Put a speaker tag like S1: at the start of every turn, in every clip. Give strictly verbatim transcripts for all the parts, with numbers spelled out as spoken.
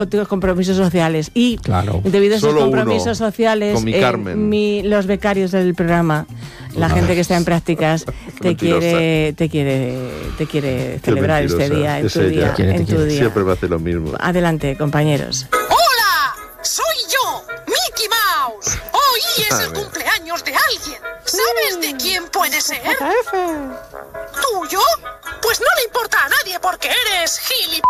S1: compromisos sociales y
S2: claro.
S1: debido a esos
S3: Solo
S1: compromisos
S3: uno,
S1: sociales
S3: con mi
S1: eh,
S3: Carmen.
S1: mi, los becarios del programa, la
S3: Uf.
S1: gente que está en prácticas te
S3: Mentirosa.
S1: quiere te quiere te quiere
S3: Qué
S1: celebrar este
S3: mentirosa.
S1: día en
S3: Es
S1: tu
S3: ella.
S1: día,
S2: Te quiere, te
S1: en tu
S2: quiere.
S1: día.
S3: Siempre me hace lo mismo.
S1: Adelante, compañeros.
S4: ¡Hola! ¡Soy yo, Mickey Mouse! Hoy es
S3: A
S4: el
S3: ver.
S4: cumpleaños de alguien. ¿Sabes de quién puede ser? ¿Tuyo? Pues no le importa a nadie porque eres gilip...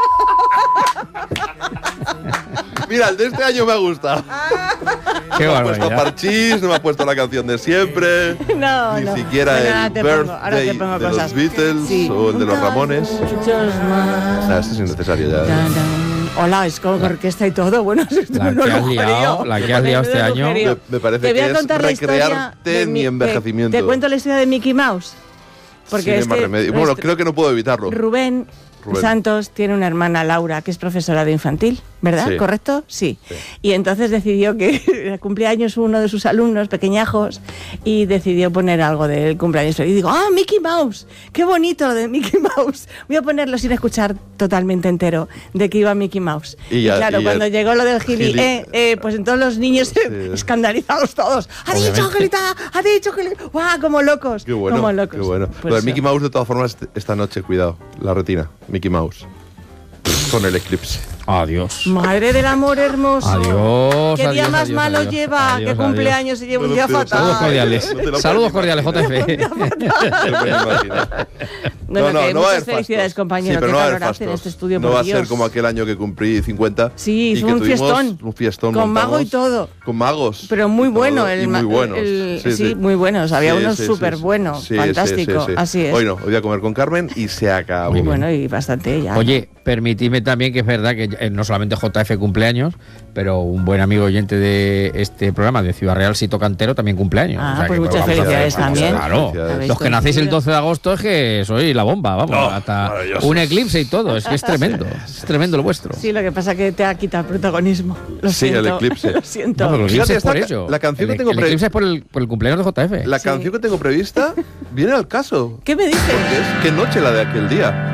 S3: Mira, el de este año me ha gustado.
S2: Qué
S3: No me ha puesto
S2: barbaridad.
S3: Parchís, no me ha puesto la canción de siempre.
S1: No,
S3: Ni
S1: no.
S3: siquiera
S1: Bueno,
S3: el
S1: ahora te pongo, ahora te
S3: birthday
S1: pongo
S3: de
S1: cosas.
S3: los Beatles
S1: Sí.
S3: o el de los Ramones.
S1: Muchos más.
S3: Ah, este es innecesario ya.
S1: Dan, dan. Hola, es con orquesta y todo. Bueno, esto
S2: La
S1: no
S2: que
S1: lo
S2: has liado,
S1: creo.
S2: la que has liado este
S1: Menudo
S2: año.
S1: lujerío.
S3: Me- me parece
S1: Te voy a
S3: que es
S1: contar la historia
S3: recrearte
S1: de
S3: en mi
S1: te-
S3: envejecimiento.
S1: Te, cuento la historia de Mickey Mouse. Porque
S3: Sin
S1: es
S3: más
S1: que
S3: remedio. Bueno,
S1: nuestro-
S3: creo que no puedo evitarlo.
S1: Rubén,
S3: Rubén.
S1: Santos tiene una hermana, Laura, que es profesora de infantil, ¿verdad?
S3: Sí.
S1: ¿Correcto? Sí.
S3: Sí.
S1: Y entonces decidió que cumpleaños uno de sus alumnos, pequeñajos, y decidió poner algo del cumpleaños. Y digo, ¡ah, Mickey Mouse! ¡Qué bonito lo de Mickey Mouse! Voy a ponerlo sin escuchar totalmente entero de que iba Mickey Mouse.
S3: Y
S1: Y,
S3: ya-
S1: claro,
S3: y ya-
S1: cuando llegó lo del gili,
S3: gili-
S1: eh, eh, pues entonces los niños
S3: Sí.
S1: escandalizados todos. ¡Ha dicho
S2: Obviamente.
S1: Angelita! ¡Ha dicho que ¡guau! Como locos.
S3: Qué bueno,
S1: Como locos.
S3: qué bueno.
S1: Pues
S3: Lo de
S1: eso.
S3: Mickey Mouse, de todas formas, esta noche, cuidado, la retina, Mickey Mouse. Con el eclipse.
S2: Adiós.
S1: Madre del amor hermoso.
S2: Adiós,
S1: ¿Qué día
S2: adiós,
S1: más
S2: adiós,
S1: malo
S2: adiós.
S1: lleva?
S2: Adiós,
S1: ¿Qué cumpleaños se lleva un
S3: No
S1: día
S3: te lo-
S1: fatal?
S2: Saludos cordiales.
S3: No te lo
S2: Saludos
S3: puedes
S2: cordiales, J F.
S3: No te puedes imaginar.
S1: Bueno, que
S3: va a
S1: muchas
S3: haber
S1: felicidades,
S3: fastos.
S1: compañero.
S3: Sí, pero
S1: Qué
S3: no va a haber
S1: calor hace en
S3: fastos.
S1: este estudio,
S3: No
S1: por
S3: va a
S1: Dios.
S3: ser como aquel año que cumplí cincuenta.
S1: Sí,
S3: y
S1: hizo
S3: que
S1: un
S3: tuvimos
S1: fiestón.
S3: Un fiestón.
S1: Con mago
S3: montamos
S1: y todo.
S3: Con magos.
S1: Pero muy
S3: y
S1: bueno.
S3: todo,
S1: El,
S3: y muy
S1: ma-
S3: buenos.
S1: el-
S3: Sí,
S1: sí,
S3: sí.
S1: muy buenos. Había
S3: Sí,
S1: uno
S3: sí, sí,
S1: súper
S3: sí.
S1: bueno.
S3: Sí, sí,
S1: fantástico.
S3: sí, sí.
S1: Así es.
S3: Hoy no, hoy voy a comer con Carmen y se acabó.
S2: Muy
S1: Y
S2: bien.
S1: bueno, y bastante ya.
S2: Oye, permitidme también que es verdad que eh, no solamente J F cumpleaños, pero un buen amigo oyente de este programa de Ciudad Real, Sito Cantero, también cumpleaños.
S1: Ah,
S2: O sea
S1: pues
S2: que,
S1: muchas
S2: vamos a
S1: felicidades
S2: vamos a-
S1: también.
S2: Claro.
S3: Felicidades.
S2: Los que nacéis el
S1: coincidido.
S2: doce de agosto es que sois la bomba, vamos.
S3: Oh,
S2: hasta
S3: maravilloso.
S2: un eclipse y todo. Es que es tremendo. Es tremendo lo vuestro.
S1: Sí, lo que pasa es que te ha quitado el protagonismo. Lo
S3: Sí, el
S1: siento.
S3: eclipse.
S1: Lo siento.
S2: No, pero el
S3: Fíjate,
S2: eclipse es por
S3: esta-
S2: ello.
S3: la canción
S2: el,
S3: que tengo
S2: el
S3: pre-
S2: eclipse es por el, por el cumpleaños de J F.
S3: La
S1: Sí.
S3: canción que tengo prevista viene al caso.
S1: ¿Qué me dices?
S3: Porque es qué noche la de aquel día.